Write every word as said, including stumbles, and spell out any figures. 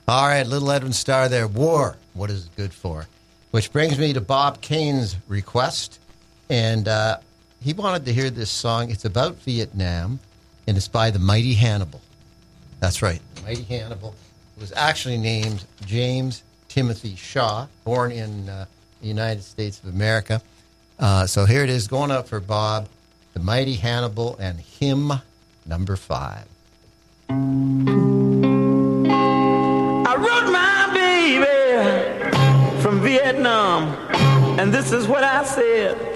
All right, Little Edwin Starr there. War, what is it good for? Which brings me to Bob Kane's request. And uh, he wanted to hear this song. It's about Vietnam, and it's by the Mighty Hannibal. That's right, the Mighty Hannibal. It was actually named James Timothy Shaw, born in uh, the United States of America. Uh, so here it is, going out for Bob, the Mighty Hannibal, and hymn number five. I wrote my baby from Vietnam, and this is what I said.